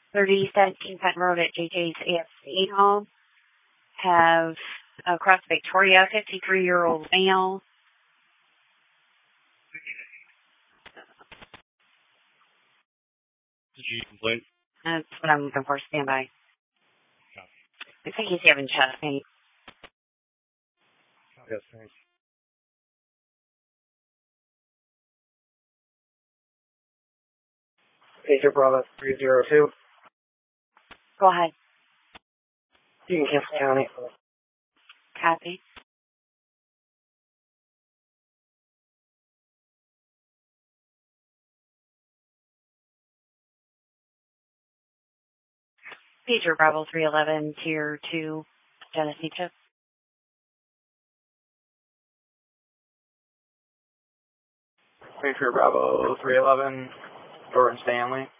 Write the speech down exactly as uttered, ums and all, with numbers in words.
thirty seventeen Penn Road at J J's A F C home. Have across Victoria, fifty-three-year-old male. Did you complain? That's what I'm looking for. Stand by. I think he's having chest pain. Yes, thanks. Pager Bravo three zero two. Go ahead. You can cancel county. Copy. Pager Bravo three eleven, Tier two, Genesee Chip. Pager Bravo three eleven, Jordan Stanley.